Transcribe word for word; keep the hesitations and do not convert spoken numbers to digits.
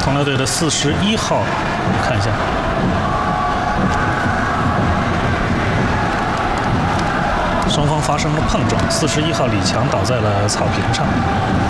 同乐队的四十一号，我们看一下。双方发生了碰撞，四十一号李强倒在了草坪上。